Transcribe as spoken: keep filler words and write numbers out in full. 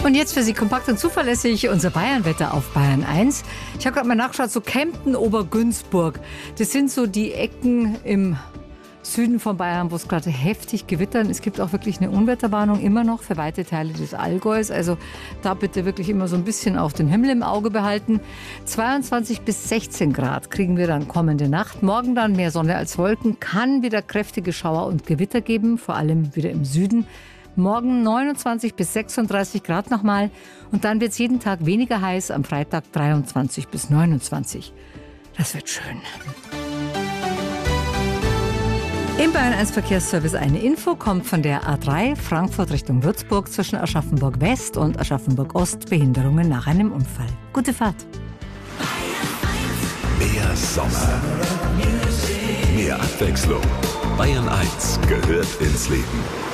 Und jetzt für Sie kompakt und zuverlässig unser Bayernwetter auf Bayern eins. Ich habe gerade mal nachgeschaut, so Kempten, Obergünzburg. Das sind so die Ecken im Süden von Bayern, wo es gerade heftig gewittern. Es gibt auch wirklich eine Unwetterwarnung immer noch für weite Teile des Allgäus. Also da bitte wirklich immer so ein bisschen auf den Himmel im Auge behalten. zweiundzwanzig bis sechzehn Grad kriegen wir dann kommende Nacht. Morgen dann mehr Sonne als Wolken. Kann wieder kräftige Schauer und Gewitter geben, vor allem wieder im Süden. Morgen neunundzwanzig bis sechsunddreißig Grad nochmal. Und dann wird es jeden Tag weniger heiß. Am Freitag dreiundzwanzig bis neunundzwanzig. Das wird schön. Im Bayern eins Verkehrsservice eine Info kommt von der A drei Frankfurt Richtung Würzburg zwischen Aschaffenburg West und Aschaffenburg Ost Behinderungen nach einem Unfall. Gute Fahrt. Mehr Sommer, mehr Abwechslung. Bayern eins gehört ins Leben.